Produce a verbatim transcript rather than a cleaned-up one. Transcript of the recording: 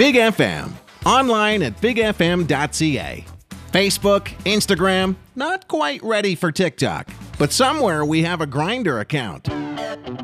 Big F M. Online at big f m dot c a. Facebook, Instagram, not quite ready for TikTok, but somewhere we have a Grindr account.